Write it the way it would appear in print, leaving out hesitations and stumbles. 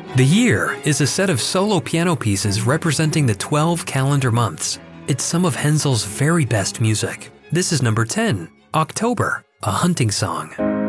The year is a set of solo piano pieces representing the 12 calendar months. It's some of Handel's very best music. This is number 10, October, a hunting song.